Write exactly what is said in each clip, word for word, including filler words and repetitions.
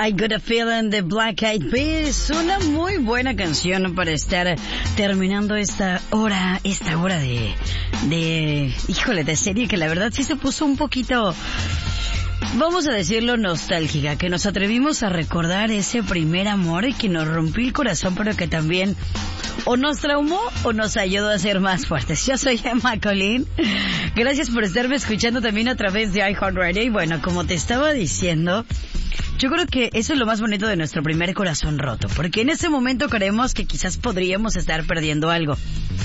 I Got a Feeling de Black Eyed Peas. Una muy buena canción para estar terminando esta hora, esta hora de, de, híjole, de serie que la verdad sí se puso un poquito, vamos a decirlo, nostálgica, que nos atrevimos a recordar ese primer amor y que nos rompió el corazón, pero que también o nos traumó o nos ayudó a ser más fuertes. Yo soy Emma Colín. Gracias por estarme escuchando también a través de iHeartRadio. Y bueno, como te estaba diciendo, yo creo que eso es lo más bonito de nuestro primer corazón roto, porque en ese momento creemos que quizás podríamos estar perdiendo algo.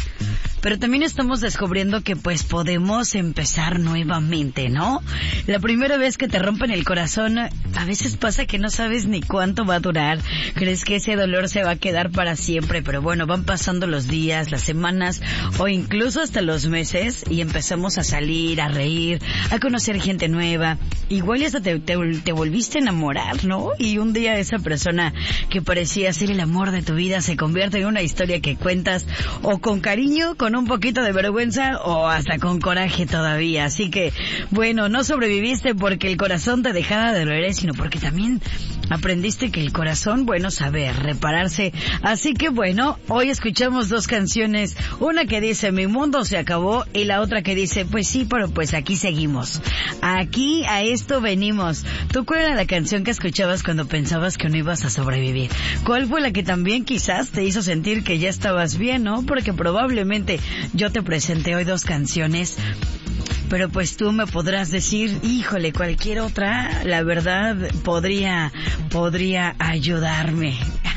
Pero también estamos descubriendo que pues podemos empezar nuevamente, ¿no? La primera vez que te rompen el corazón, a veces pasa que no sabes ni cuánto va a durar. Crees que ese dolor se va a quedar para siempre, pero bueno, van pasando los días, las semanas o incluso hasta los meses y empezamos a salir, a reír, a conocer gente nueva. Igual hasta te, te, te volviste a enamorar, ¿no? Y un día esa persona que parecía ser el amor de tu vida se convierte en una historia que cuentas o con cariño, con un poquito de vergüenza o hasta con coraje todavía. Así que, bueno, no sobreviviste porque el corazón te dejaba de doler, sino porque también aprendiste que el corazón, bueno, sabe repararse. Así que, bueno, hoy escuchamos dos canciones. Una que dice, mi mundo se acabó, y la otra que dice, pues sí, pero pues aquí seguimos. Aquí a esto venimos. ¿Tú cuál era la canción que escuchabas cuando pensabas que no ibas a sobrevivir? ¿Cuál fue la que también quizás te hizo sentir que ya estabas bien, no? Porque probablemente yo te presenté hoy dos canciones, pero pues tú me podrás decir, híjole, cualquier otra, la verdad, podría, podría ayudarme.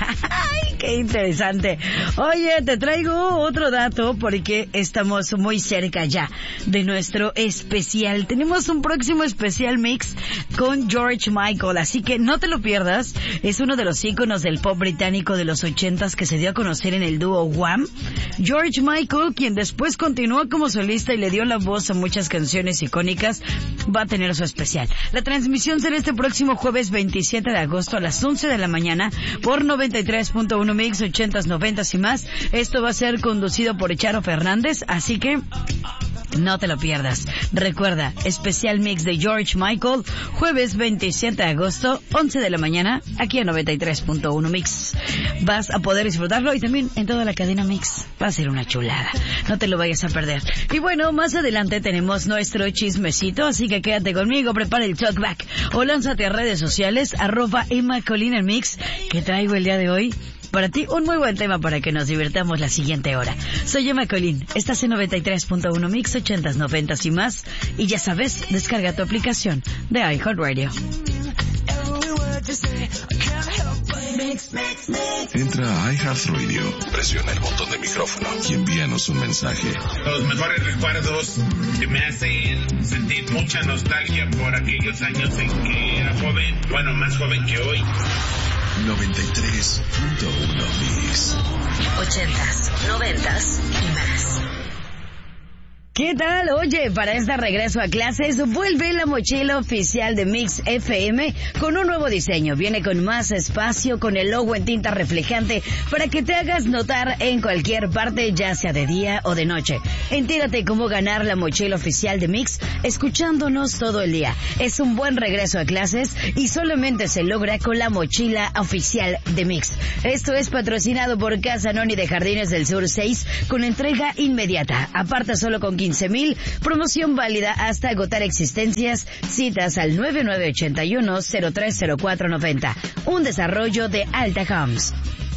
¡Ay, qué interesante! Oye, te traigo otro dato porque estamos muy cerca ya de nuestro especial. Tenemos un próximo especial mix con George Michael, así que no te lo pierdas. Es uno de los íconos del pop británico de los ochentas que se dio a conocer en el dúo Wham. George Michael, quien después continuó como solista y le dio la voz a muchas canciones icónicas, va a tener su especial. La transmisión será este próximo jueves veintisiete de agosto a las once de la mañana por noventa y tres punto uno Mix, ochentas, noventas y más. Esto va a ser conducido por Charo Fernández, así que no te lo pierdas. Recuerda, especial mix de George Michael, jueves veintisiete de agosto, once de la mañana, aquí a noventa y tres punto uno Mix. Vas a poder disfrutarlo y también en toda la cadena Mix. Va a ser una chulada. No te lo vayas a perder. Y bueno, más adelante tenemos nuestro chismecito, así que quédate conmigo, prepara el talkback o lánzate a redes sociales, arroba Emma Colín en Mix, que traigo el día de hoy para ti un muy buen tema para que nos divirtamos la siguiente hora. Soy Emma Colín, estás en noventa y tres punto uno Mix, ochentas, noventas y más. Y ya sabes, descarga tu aplicación de iHeartRadio. Entra a iHeartRadio, presiona el botón de micrófono y envíanos un mensaje. Los mejores recuerdos que me hacen sentir mucha nostalgia por aquellos años en que era joven, bueno, más joven que hoy. noventa y tres punto uno Mix. Ochentas, noventas y más. ¿Qué tal? Oye, para este regreso a clases, vuelve la mochila oficial de Mix F M con un nuevo diseño. Viene con más espacio, con el logo en tinta reflejante para que te hagas notar en cualquier parte, ya sea de día o de noche. Entérate cómo ganar la mochila oficial de Mix escuchándonos todo el día. Es un buen regreso a clases y solamente se logra con la mochila oficial de Mix. Esto es patrocinado por Casa Noni de Jardines del Sur seis con entrega inmediata. Aparta solo con quince mil, promoción válida hasta agotar existencias, citas al nueve nueve ocho uno cero tres cero cuatro nueve cero, un desarrollo de Alta Homes.